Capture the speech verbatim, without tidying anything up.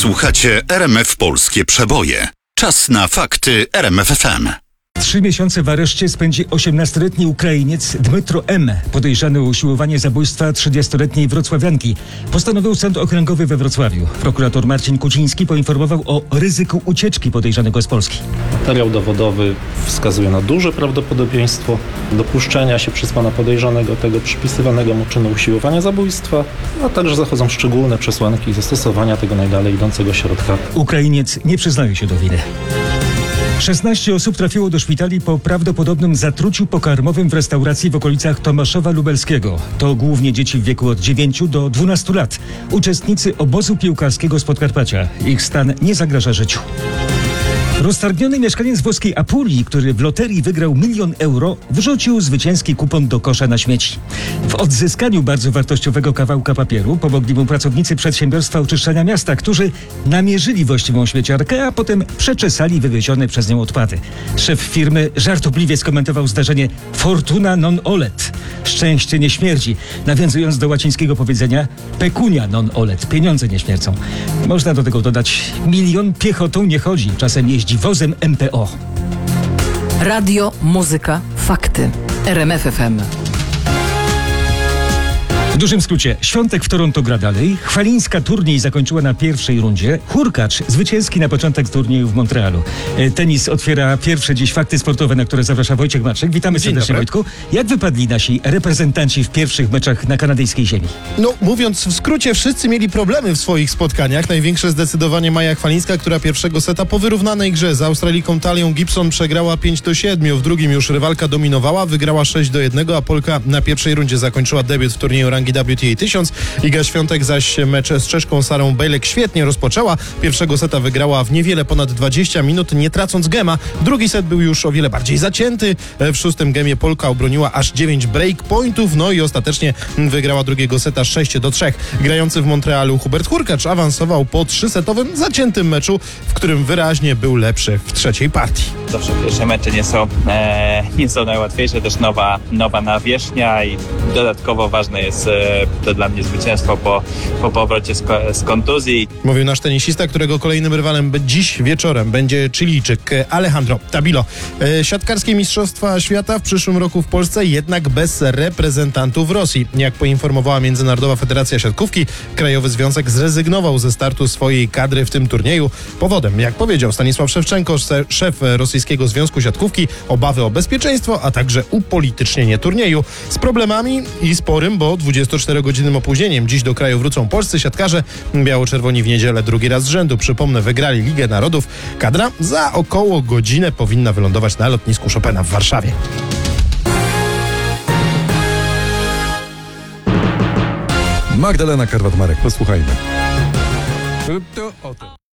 Słuchacie R M F Polskie Przeboje. Czas na fakty R M F F M. Trzy miesiące w areszcie spędzi osiemnastoletni Ukrainiec Dmytro M., podejrzany o usiłowanie zabójstwa trzydziestoletniej wrocławianki. Postanowił Sąd Okręgowy we Wrocławiu. Prokurator Marcin Kuciński poinformował o ryzyku ucieczki podejrzanego z Polski. Materiał dowodowy wskazuje na duże prawdopodobieństwo dopuszczenia się przez pana podejrzanego tego przypisywanego mu czynu usiłowania zabójstwa, a także zachodzą szczególne przesłanki zastosowania tego najdalej idącego środka. Ukrainiec nie przyznaje się do winy. szesnaście osób trafiło do szpitali po prawdopodobnym zatruciu pokarmowym w restauracji w okolicach Tomaszowa Lubelskiego. To głównie dzieci w wieku od dziewięciu do dwunastu lat. Uczestnicy obozu piłkarskiego z Podkarpacia. Ich stan nie zagraża życiu. Roztargniony mieszkaniec włoskiej Apulii, który w loterii wygrał milion euro, wrzucił zwycięski kupon do kosza na śmieci. W odzyskaniu bardzo wartościowego kawałka papieru pomogli mu pracownicy przedsiębiorstwa oczyszczania miasta, którzy namierzyli właściwą śmieciarkę, a potem przeczesali wywiezione przez nią odpady. Szef firmy żartobliwie skomentował zdarzenie fortuna non olet. Szczęście nie śmierdzi, nawiązując do łacińskiego powiedzenia pecunia non olet. Pieniądze nie śmierdzą. Można do tego dodać, milion piechotą nie chodzi, czasem jeździ wozem M P O. Radio, muzyka, fakty. R M F F M. W dużym skrócie, Świątek w Toronto gra dalej, Chwalińska turniej zakończyła na pierwszej rundzie, Hurkacz zwycięski na początek turnieju w Montrealu. E, Tenis otwiera pierwsze dziś fakty sportowe, na które zaprasza Wojciech Maczek. Witamy Dzień serdecznie, dobry. Wojtku. Jak wypadli nasi reprezentanci w pierwszych meczach na kanadyjskiej ziemi? No, mówiąc w skrócie, wszyscy mieli problemy w swoich spotkaniach. Największe zdecydowanie Maja Chwalińska, która pierwszego seta po wyrównanej grze z Australijką Talią Gibson przegrała pięć do siedmiu. W drugim już rywalka dominowała, wygrała sześć do jednego, a Polka na pierwszej rundzie zakończyła debiut w turnieju rangi W T A tysiąc. Iga Świątek zaś mecz z Czeszką Sarą Bejlek świetnie rozpoczęła. Pierwszego seta wygrała w niewiele ponad dwadzieścia minut, nie tracąc gema. Drugi set był już o wiele bardziej zacięty. W szóstym gemie Polka obroniła aż dziewięć breakpointów, no i ostatecznie wygrała drugiego seta sześć do trzech. Grający w Montrealu Hubert Hurkacz awansował po trzysetowym, zaciętym meczu, w którym wyraźnie był lepszy w trzeciej partii. Zawsze pierwsze mecze nie są, e, nie są najłatwiejsze, też nowa, nowa nawierzchnia i dodatkowo ważne jest e, to dla mnie zwycięstwo po, po powrocie z, z kontuzji. Mówił nasz tenisista, którego kolejnym rywalem dziś wieczorem będzie Chilijczyk Alejandro Tabilo. E, siatkarskie Mistrzostwa Świata w przyszłym roku w Polsce, jednak bez reprezentantów Rosji. Jak poinformowała Międzynarodowa Federacja Siatkówki, Krajowy Związek zrezygnował ze startu swojej kadry w tym turnieju. Powodem, jak powiedział Stanisław Szewczenko, szef Rosyjskiego Związku Siatkówki, obawy o bezpieczeństwo, a także upolitycznienie turnieju. Z problemami i sporym, bo dwudziestoczterogodzinnym opóźnieniem dziś do kraju wrócą polscy siatkarze. Biało-czerwoni w niedzielę drugi raz z rzędu, przypomnę, wygrali Ligę Narodów. Kadra za około godzinę powinna wylądować na lotnisku Chopina w Warszawie. Magdalena Karwat-Marek, posłuchajmy. To o tym.